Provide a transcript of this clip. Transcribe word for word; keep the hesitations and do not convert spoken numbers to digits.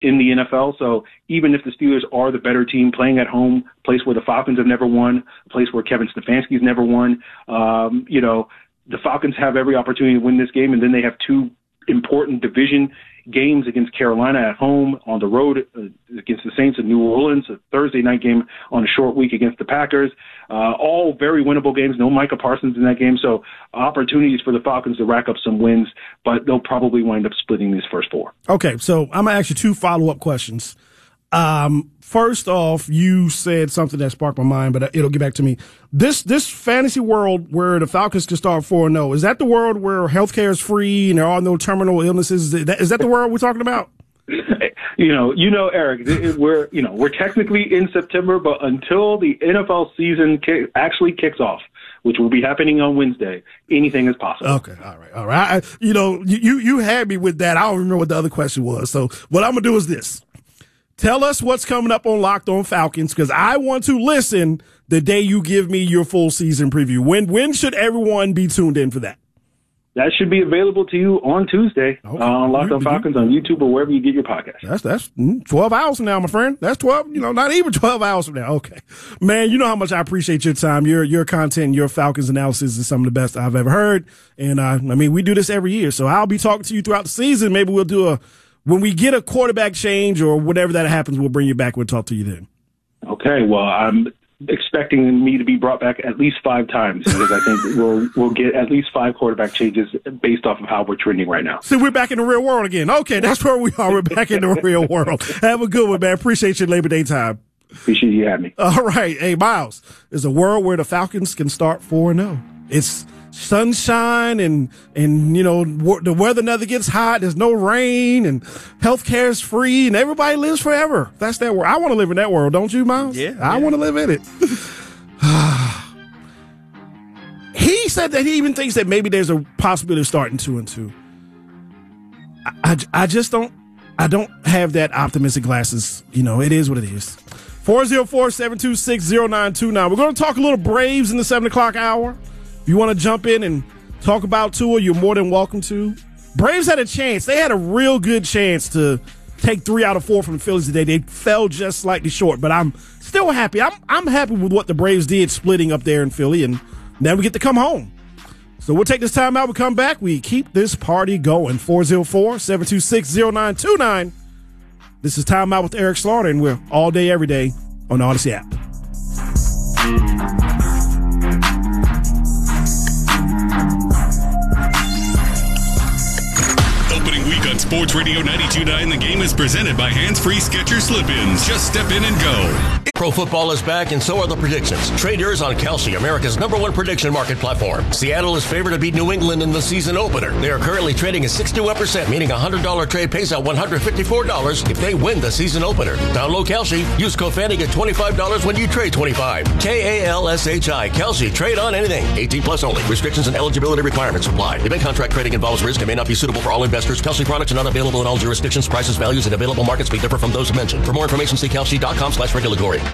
in the N F L. So even if the Steelers are the better team playing at home, a place where the Falcons have never won, a place where Kevin Stefanski's never won, um, you know, the Falcons have every opportunity to win this game, and then they have two important division games against Carolina at home, on the road uh, against the Saints in New Orleans, a Thursday night game on a short week against the Packers. Uh, all very winnable games. No Micah Parsons in that game. So opportunities for the Falcons to rack up some wins, but they'll probably wind up splitting these first four. Okay, so I'm going to ask you two follow-up questions. Um, first off, you said something that sparked my mind, but it'll get back to me. This this fantasy world where the Falcons can start four and oh, is that the world where healthcare is free and there are no terminal illnesses? Is that, is that the world we're talking about? You know, you know, Eric, we're you know we're technically in September, but until the N F L season kick, actually kicks off, which will be happening on Wednesday, anything is possible. Okay, all right, all right. I, you know, you you had me with that. I don't remember what the other question was. So what I'm gonna do is this. Tell us what's coming up on Locked On Falcons, because I want to listen the day you give me your full season preview. When when should everyone be tuned in for that? That should be available to you on Tuesday okay. uh, on Locked On Falcons on YouTube or wherever you get your podcast. That's that's twelve hours from now, my friend. That's twelve, you know, not even twelve hours from now. Okay. Man, you know how much I appreciate your time. Your your content, your Falcons analysis is some of the best I've ever heard. And, uh, I mean, we do this every year, so I'll be talking to you throughout the season. Maybe we'll do a When we get a quarterback change or whatever that happens, we'll bring you back. We'll talk to you then. Okay. Well, I'm expecting me to be brought back at least five times because I think we'll we'll get at least five quarterback changes based off of how we're trending right now. So we're back in the real world again. Okay, that's where we are. We're back in the real world. Have a good one, man. Appreciate your Labor Day time. Appreciate you having me. All right. Hey, Miles, there's a world where the Falcons can start four and oh. It's sunshine and, and, you know, the weather never gets hot. There's no rain and healthcare is free and everybody lives forever. That's that world. I want to live in that world. Don't you, Miles? Yeah. I yeah. want to live in it. He said that he even thinks that maybe there's a possibility of starting two and two. I, I, I just don't, I don't have that optimistic glasses. You know, it is what it is. four oh four, seven two six, oh nine two nine. We're going to talk a little Braves in the seven o'clock hour. If you want to jump in and talk about Tua, you're more than welcome to. Braves had a chance. They had a real good chance to take three out of four from the Phillies today. They fell just slightly short, but I'm still happy. I'm I'm happy with what the Braves did splitting up there in Philly, and now we get to come home. So we'll take this time out. We come back. We keep this party going. four oh four, seven two six, oh nine two nine. This is Time Out with Eric Slaughter, and we're all day, every day on the Odyssey app. Sports Radio ninety-two point nine, The Game is presented by Hands Free Skechers Slip-Ins. Just step in and go. Pro football is back, and so are the predictions. Trade yours on Kalshi, America's number one prediction market platform. Seattle is favored to beat New England in the season opener. They are currently trading at sixty-one percent, meaning a one hundred dollars trade pays out one hundred fifty-four dollars if they win the season opener. Download Kalshi. Use code Fanny, get twenty-five dollars when you trade twenty-five dollars. K A L S H I. Kalshi. Trade on anything. eighteen plus only. Restrictions and eligibility requirements apply. Event contract trading involves risk and may not be suitable for all investors. Kalshi products are not available in all jurisdictions. Prices, values, and available markets may differ from those mentioned. For more information, see Kalshi dot com slash regulatory.